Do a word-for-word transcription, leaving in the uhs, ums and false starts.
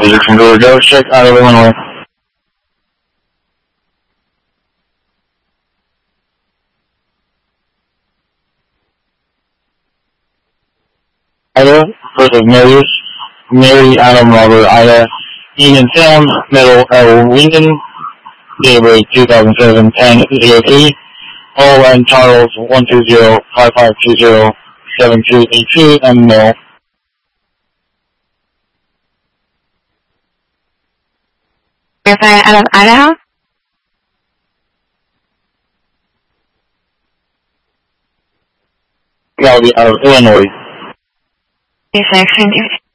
Music from Georgia, check out of Illinois. Ida, birth of Marius, Mary Adam Robert Ida, Ian Sam, Middle L. Lincoln, date of birth two thousand seven, ten oh three, Paul and Charles one two zero five five two zero seven two eight two, and male. Verify out of Idaho? That would be out of Illinois. Yes, sir.